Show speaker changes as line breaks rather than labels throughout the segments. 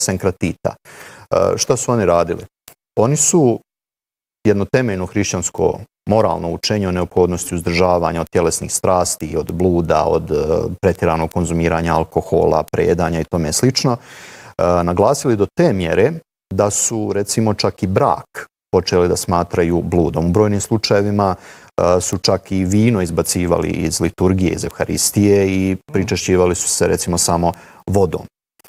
senkratita. Šta su oni radili? Oni su jedno temeljno hrišćansko moralno učenje o neophodnosti uzdržavanja od tjelesnih strasti, od bluda, od pretjeranog konzumiranja alkohola, prejedanja i tome slično, naglasili do te mjere da su recimo čak i brak počeli da smatraju bludom. U brojnim slučajevima su čak i vino izbacivali iz liturgije, iz Evharistije i pričešćivali su se recimo samo vodom.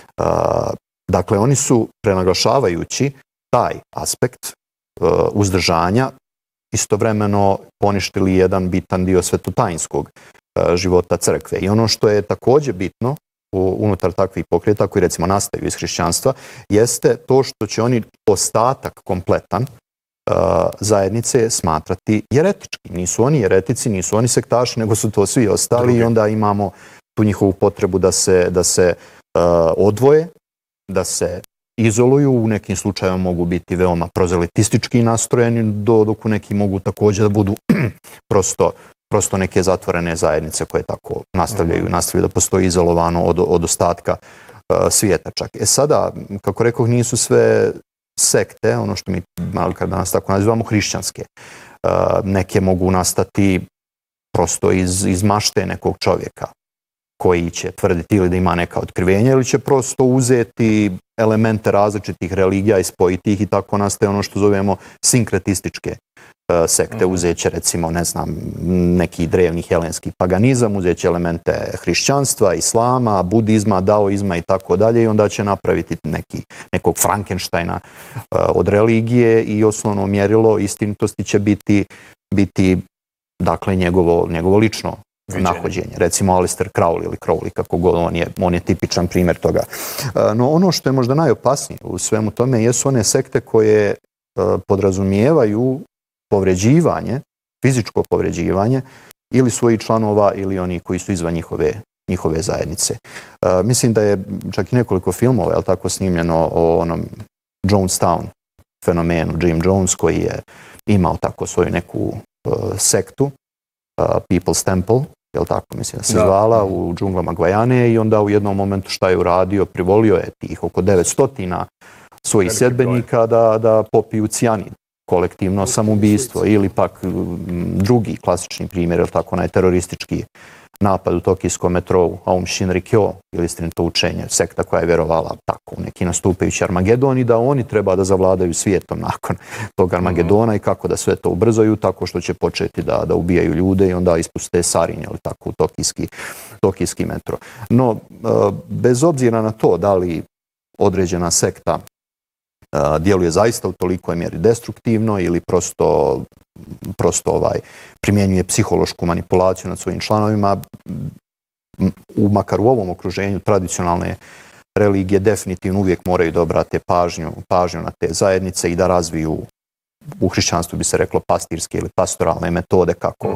Dakle, oni su prenaglašavajući taj aspekt uzdržanja istovremeno poništili jedan bitan dio svetotajinskog života crkve. I ono što je također bitno unutar takvih pokreta koji recimo nastaju iz hrišćanstva jeste to što će oni ostatak kompletan zajednice smatrati jeretičkim. Nisu oni jeretici, nisu oni sektaši, nego su to svi ostali i onda imamo tu njihovu potrebu da se odvoje, da se izoluju, u nekim slučajima mogu biti veoma prozelitistički nastrojeni, dok u neki mogu također da budu prosto neke zatvorene zajednice koje tako nastavljaju da postoji izolovano od ostatka svijeta čak. Sada, kako rekoh, nisu sve sekte, ono što mi kad danas tako nazivamo, hrišćanske. Neke mogu nastati prosto iz mašte nekog čovjeka koji će tvrditi ili da ima neka otkrivenja ili će prosto uzeti elemente različitih religija i spojiti ih i tako nastaje ono što zovemo sinkretističke sekte. Uzet će recimo, ne znam, neki drevni helenski paganizam, uzet će elemente hrišćanstva, islama, budizma, daoizma i tako dalje i onda će napraviti nekog Frankensteina od religije i osnovno mjerilo istinitosti će biti dakle njegovo lično nahođenje. Recimo Aleister Crowley ili Crowley, kako god, on je tipičan primjer toga. No ono što je možda najopasnije u svemu tome jesu one sekte koje podrazumijevaju povređivanje, fizičko povređivanje ili svojih članova ili oni koji su izvan njihove zajednice. Mislim da je čak i nekoliko filmova, je tako, snimljeno o onom Jonestown fenomenu, Jim Jones, koji je imao tako svoju neku sektu, People's Temple, jel tako, mislim da se zvala, u džunglama Gvajane i onda u jednom momentu šta je uradio, privolio je tih oko 900 svojih sedbenika da popiju cijanid, kolektivno samoubistvo ili pak drugi klasični primjer, jel tako, onaj teroristički napad u tokijskom metrou, Aum Shinrikyo, ili istinito učenje, sekta koja je vjerovala tako u neki nastupajući Armagedon i da oni treba da zavladaju svijetom nakon tog Armagedona i kako da sve to ubrzaju tako što će početi da ubijaju ljude i onda ispuste sarinje, ili tako, u tokijski metro. No, bez obzira na to da li određena sekta djeluje zaista u tolikoj mjeri destruktivno ili prosto primjenjuje psihološku manipulaciju nad svojim članovima, makar u ovom okruženju tradicionalne religije definitivno uvijek moraju da obrate pažnju na te zajednice i da razviju, u hrišćanstvu bi se reklo, pastirske ili pastoralne metode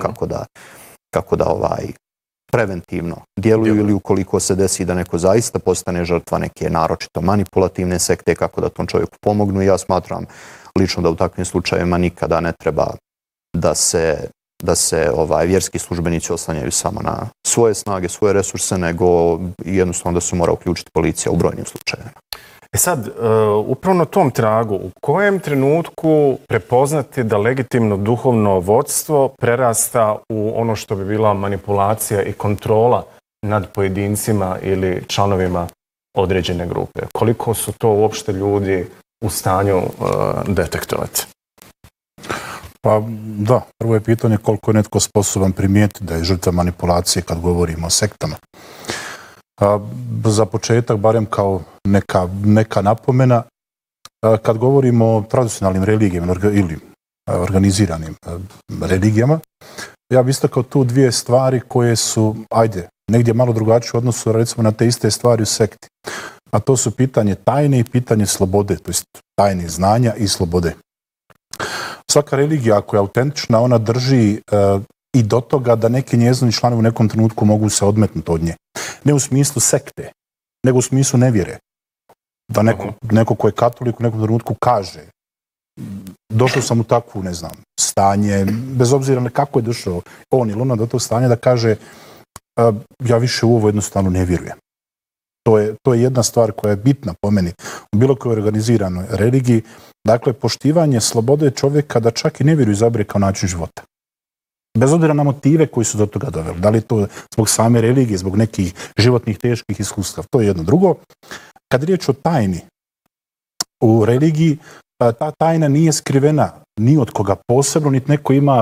kako da preventivno djeluju ili ukoliko se desi da neko zaista postane žrtva neke naročito manipulativne sekte, kako da tom čovjeku pomognu. Ja smatram lično da u takvim slučajevima nikada ne treba da se vjerski službenici oslanjaju samo na svoje snage, svoje resurse, nego jednostavno da se mora uključiti policija u brojnim slučajevima.
Sad, upravo na tom tragu, u kojem trenutku prepoznati da legitimno duhovno vodstvo prerasta u ono što bi bila manipulacija i kontrola nad pojedincima ili članovima određene grupe? Koliko su to uopšte ljudi u stanju detektovati?
Pa da, prvo je pitanje koliko je netko sposoban primijetiti da je žrtva manipulacije kad govorimo o sektama. Za početak, barem kao neka napomena, kad govorimo o tradicionalnim religijama ili organiziranim religijama, ja bih istakao tu dvije stvari koje su, negdje malo drugačije u odnosu recimo na te iste stvari u sekti. A to su pitanje tajne i pitanje slobode, to jest tajne znanja i slobode. Svaka religija, ako je autentična, ona drži i do toga da neki njezini članovi u nekom trenutku mogu se odmetnuti od nje. Ne u smislu sekte, nego u smislu nevjere. Da neko ko je katolik u nekom trenutku kaže došao sam u takvu, ne znam, stanje, bez obzira na kako je došao on ili ona do tog stanja, da kaže ja više u ovo jednostavno ne vjerujem. To je jedna stvar koja je bitna po meni u bilo kojoj organiziranoj religiji. Dakle, poštivanje slobode čovjeka da čak i ne vjeruje izabere kao način života. Bez obzira na motive koji su do toga doveli. Da li je to zbog same religije, zbog nekih životnih teških iskustva. To je jedno. Drugo, kad je riječ o tajni u religiji, ta tajna nije skrivena ni od koga posebno, niti neko ima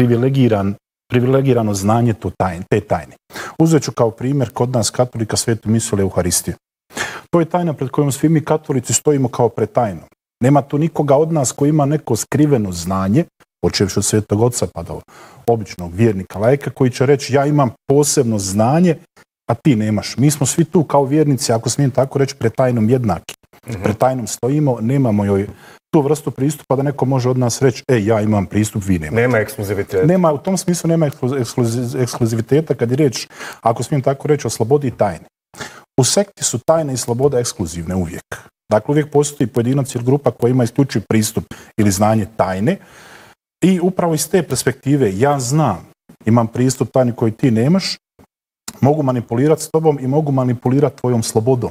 privilegirano znanje te tajne. Uzet ću kao primjer kod nas katolika svetu misu Euharistiju. To je tajna pred kojom svi mi katolici stojimo kao pred tajnom. Nema tu nikoga od nas koji ima neko skriveno znanje, počevši od Svetog Oca pa do običnog vjernika laika, koji će reći ja imam posebno znanje, a ti nemaš. Mi smo svi tu kao vjernici, ako smijem tako reći, pred tajnom jednaki. Pred tajnom stojimo, nemamo joj tu vrstu pristupa da neko može od nas reći ja imam pristup, vi nemate.
Nema ekskluziviteta.
U tom smislu nema ekskluziviteta kad je riječ, ako smijem tako reći, o slobodi i tajni. U sekti su tajna i sloboda ekskluzivne uvijek. Dakle, uvijek postoji pojedinac ili grupa koja ima isključiv pristup ili znanje tajne i upravo iz te perspektive ja znam, imam pristup tajni koji ti nemaš, mogu manipulirati s tobom i mogu manipulirati tvojom slobodom.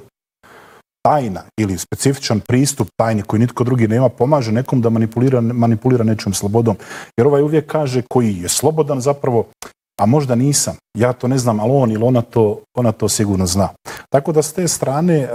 Tajna ili specifičan pristup tajni koji nitko drugi nema pomaže nekom da manipulira nečijom slobodom. Jer ovaj uvijek kaže koji je slobodan zapravo, a možda nisam, ja to ne znam, ali on ili ona to sigurno zna. Tako da s te strane,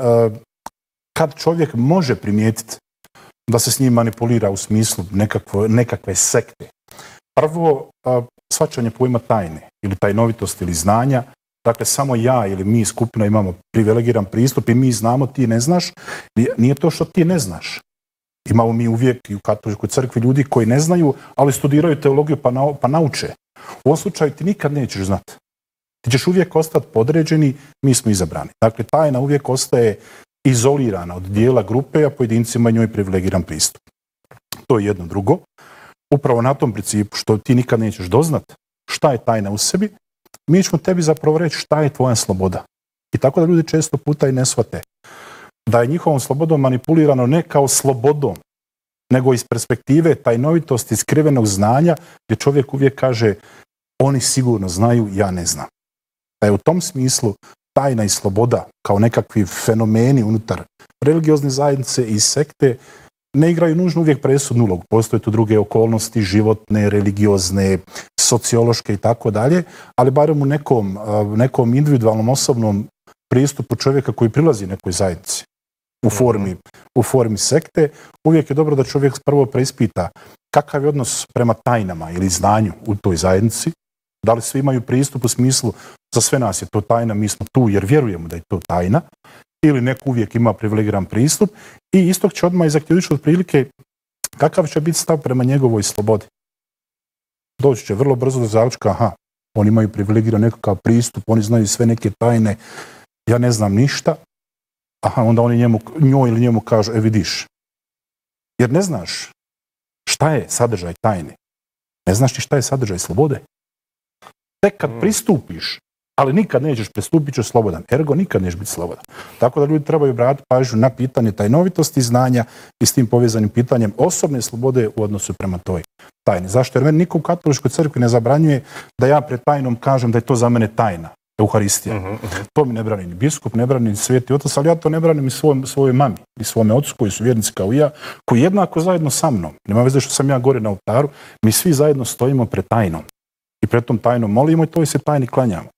kad čovjek može primijetiti da se s njim manipulira u smislu nekakve sekte, prvo, shvaćanje pojma tajne ili tajnovitosti ili znanja. Dakle, samo ja ili mi skupina imamo privilegiran pristup i mi znamo, ti ne znaš. Nije to što ti ne znaš. Imamo mi uvijek i u katoličkoj crkvi ljudi koji ne znaju, ali studiraju teologiju pa nauče. U ovom slučaju ti nikad nećeš znati. Ti ćeš uvijek ostati podređeni, mi smo izabrani. Dakle, tajna uvijek ostaje izolirana od dijela grupe, a pojedincima njoj privilegiran pristup. To je jedno. Drugo, upravo na tom principu što ti nikad nećeš doznat šta je tajna u sebi, mi ćemo tebi zapravo reći šta je tvoja sloboda. I tako da ljudi često puta i ne shvate da je njihovom slobodom manipulirano ne kao slobodom, nego iz perspektive tajnovitosti, skrivenog znanja, gdje čovjek uvijek kaže oni sigurno znaju, ja ne znam. Da je u tom smislu tajna i sloboda kao nekakvi fenomeni unutar religiozne zajednice i sekte ne igraju nužno uvijek presudnu ulogu. Postoje tu druge okolnosti, životne, religiozne, sociološke i tako dalje, ali barem u nekom individualnom osobnom pristupu čovjeka koji prilazi nekoj zajednici u formi sekte, uvijek je dobro da čovjek prvo preispita kakav je odnos prema tajnama ili znanju u toj zajednici, da li svi imaju pristup u smislu za sve nas je to tajna, mi smo tu jer vjerujemo da je to tajna, ili neko uvijek ima privilegiran pristup i istog će odmah zaključiti otprilike kakav će biti stav prema njegovoj slobodi. Doći će vrlo brzo do zaključka, oni imaju privilegiran nekakav pristup, oni znaju sve neke tajne, ja ne znam ništa, onda oni njoj ili njemu kažu, vidiš, jer ne znaš šta je sadržaj tajne, ne znaš ti šta je sadržaj slobode. Tek kad pristupiš, ali nikad nećeš pristupit ćeš slobodan, ergo nikad nećeš biti slobodan. Tako da ljudi trebaju obratiti pažnju na pitanje tajnovitosti znanja i s tim povezanim pitanjem osobne slobode u odnosu prema toj tajni. Zašto? Jer meni niko u katoličkoj crkvi ne zabranjuje da ja pred tajnom kažem da je to za mene tajna, Euharistija. To mi ne brani ni biskup, ne brani ni Sveti Otac, ali ja to ne branim i svojoj mami i svome ocu koji su vjernici kao i ja, koji jednako zajedno sa mnom, nema veze što sam ja gore na oltaru, mi svi zajedno stojimo pred tajnom i pred tom tajnom molimo i toj se tajni klanjamo.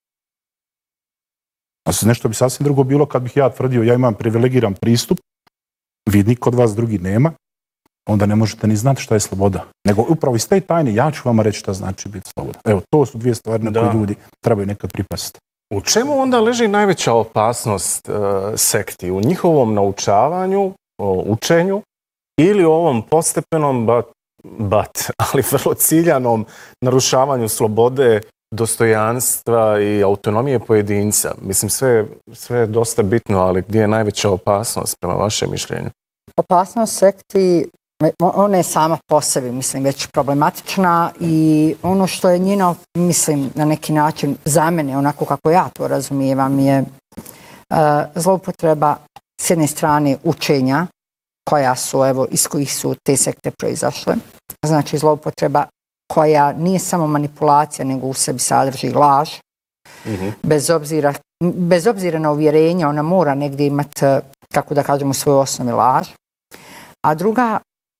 A nešto bi sasvim drugo bilo kad bih ja tvrdio ja imam privilegiran pristup, vi niko od vas drugi nema, onda ne možete ni znati šta je sloboda. Nego upravo iz te tajne ja ću vama reći šta znači biti slobodan. Evo, to su dvije stvari na koje ljudi trebaju nekad pripasti.
U čemu onda leži najveća opasnost sekti? U njihovom naučavanju, učenju ili u ovom postepenom, ali vrlo ciljanom narušavanju slobode, dostojanstva i autonomije pojedinca? Mislim, sve je dosta bitno, ali gdje je najveća opasnost prema vašem mišljenju?
Opasnost sekti, ona je sama po sebi, mislim, već problematična i ono što je njeno, mislim, na neki način za mene, onako kako ja to razumijevam, je zloupotreba s jedne strane učenja, koja su, evo, iz kojih su te sekte proizašle. Znači, zloupotreba koja nije samo manipulacija, nego u sebi sadrži laž. Bez obzira bez obzira na uvjerenje, ona mora negdje imati, kako da kažemo, svoju osnovu laž. A druga,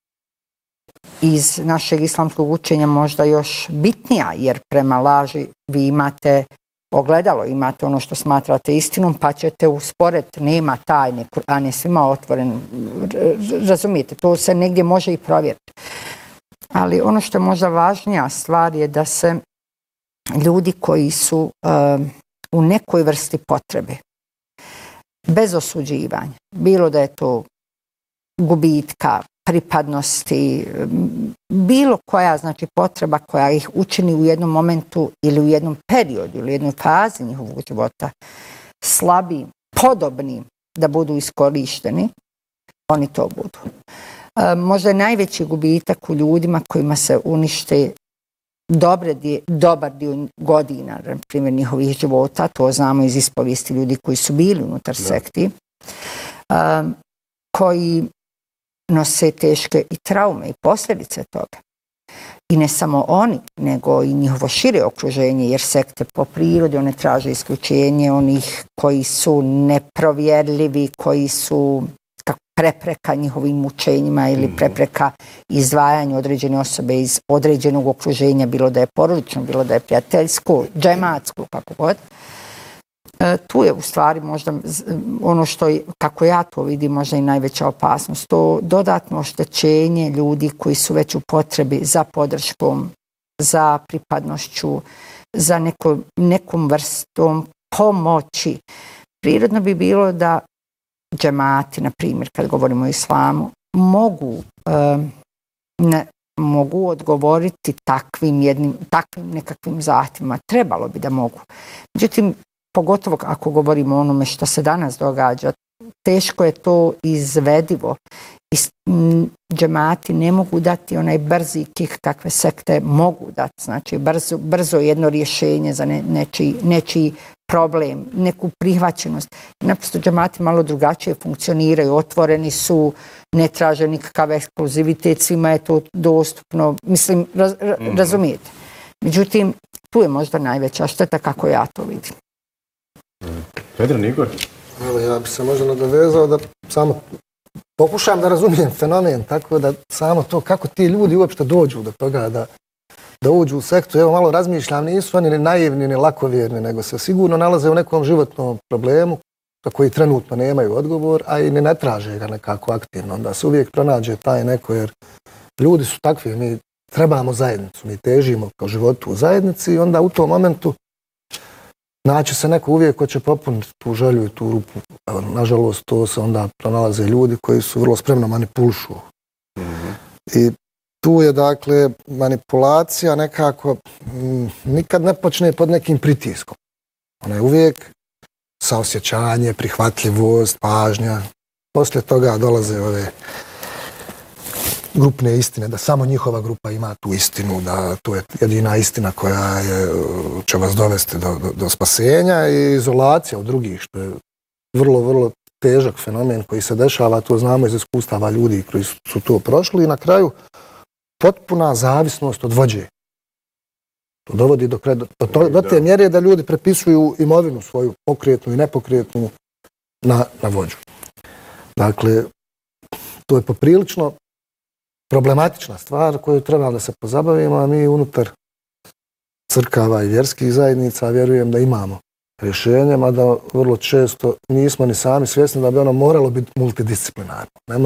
iz našeg islamskog učenja možda još bitnija, jer prema laži vi imate ogledalo, imate ono što smatrate istinom, pa ćete usporediti, nema tajne, Kur'an je svima otvoren, razumijete, to se negdje može i provjeriti. Ali ono što je možda važnija stvar je da se ljudi koji su u nekoj vrsti potrebe, bez osuđivanja, bilo da je to gubitka, pripadnosti, bilo koja znači potreba koja ih učini u jednom momentu ili u jednom periodu ili u jednoj fazi njihovog života slabim, podobnim da budu iskorišteni, oni to budu. Možda je najveći gubitak u ljudima kojima se unište dobar dio godina, na primjer njihovih života, to znamo iz ispovijesti ljudi koji su bili unutar sekti, koji nose teške i traume i posljedice toga. I ne samo oni, nego i njihovo šire okruženje, jer sekte po prirodi, one traže isključenje onih koji su neprovjerljivi, koji su prepreka njihovim mučenjima ili prepreka izdvajanju određene osobe iz određenog okruženja, bilo da je porodično, bilo da je prijateljsko, džematsko, kako god. Tu je u stvari možda ono što, kako ja to vidim, možda i najveća opasnost. To dodatno oštećenje ljudi koji su već u potrebi za podrškom, za pripadnošću, za nekom vrstom pomoći. Prirodno bi bilo da džemati, na primjer, kad govorimo o islamu, mogu odgovoriti takvim nekakvim zahtjevima. Trebalo bi da mogu. Međutim, pogotovo ako govorimo o onome što se danas događa, teško je to izvedivo. Džemati ne mogu dati onaj brzi kik kakve sekte mogu dati. Znači, brzo jedno rješenje za nečiji problem, neku prihvaćenost. Naprosto džemati malo drugačije funkcioniraju, otvoreni su, ne traže nikakav ekskluzivitet, svima je to dostupno. Mislim, razumijete. Međutim, tu je možda najveća šteta kako ja to vidim.
Vedran Igor?
Evo, ja bi se možda nadovezao da samo pokušam da razumijem fenomen, tako da samo to kako ti ljudi uopšte dođu do toga da uđu u sektu. Evo malo razmišljam, nisu oni ni naivni ni lakovjerni, nego se sigurno nalaze u nekom životnom problemu za koji trenutno nemaju odgovor, a i ne traže ga nekako aktivno. Onda se uvijek pronađe taj neko, jer ljudi su takvi, mi trebamo zajednicu, mi težimo kao životu u zajednici i onda u tom momentu naći se neko uvijek ko će popuniti tu želju i tu rupu. Nažalost, to se onda pronalaze ljudi koji su vrlo spremno manipulišu. I tu je, dakle, manipulacija nekako nikad ne počne pod nekim pritiskom. Ona je uvijek saosjećanje, prihvatljivost, pažnja. Poslije toga dolaze ove grupne istine, da samo njihova grupa ima tu istinu, da to je jedina istina koja će vas dovesti do spasenja i izolacija od drugih, što je vrlo, vrlo težak fenomen koji se dešava, to znamo iz iskustava ljudi koji su to prošli i na kraju potpuna zavisnost od vođe. To dovodi do te mjere da ljudi prepisuju imovinu svoju, pokretnu i nepokretnu, na vođu. Dakle, to je poprilično problematična stvar koju treba da se pozabavimo, a mi unutar crkava i vjerskih zajednica vjerujem da imamo rješenje, mada vrlo često nismo ni sami svjesni da bi ono moralo biti multidisciplinarno.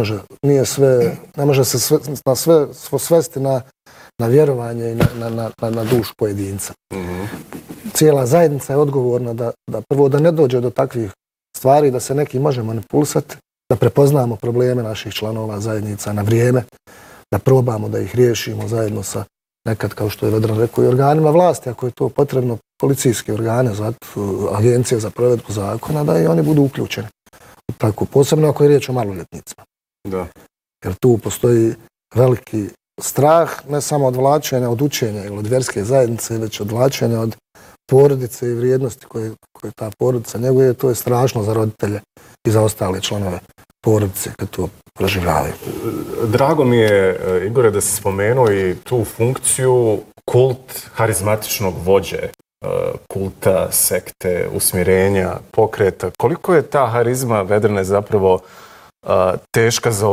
Ne može se sve svesti na vjerovanje i na dušu pojedinca. Cijela zajednica je odgovorna da prvo da ne dođe do takvih stvari, da se neki može manipulisati, da prepoznamo probleme naših članova zajednica na vrijeme, da probamo da ih riješimo zajedno sa nekad, kao što je Vedran rekao, i organima vlasti, ako je to potrebno, policijske organe, agencije za provedbu zakona, da i oni budu uključeni. Tako, posebno ako je riječ o maloljetnicima. Da. Jer tu postoji veliki strah, ne samo od vlačenja, od učenja ili od vjerske zajednice, već od vlačenja od porodice i vrijednosti koje ta porodica njeguje. To je strašno za roditelje i za ostale članove porodice kad to proživljavaju.
Drago mi je, Igore, da si spomenuo i tu funkciju kult harizmatičnog vođe. kulta, sekte, usmjerenja, pokreta. Koliko je ta harizma Vedrane zapravo teška za